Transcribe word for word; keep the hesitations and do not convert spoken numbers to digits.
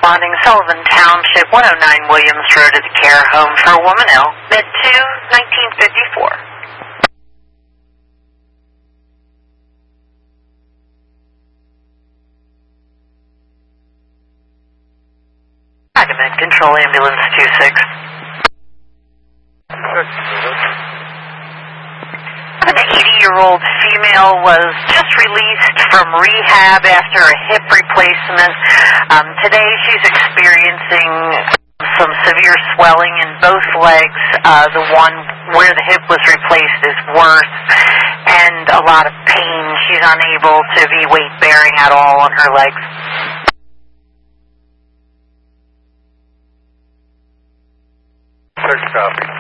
Responding Sullivan Township, one oh nine Williams Road at the care home for a woman ill, mid two, nineteen fifty-four. Document Control Ambulance two six. An eighty-year-old female was just released from rehab after a hip replacement. Um, today she's experiencing some severe swelling in both legs. Uh, the one where the hip was replaced is worse, and a lot of pain. She's unable to be weight-bearing at all on her legs. Copy.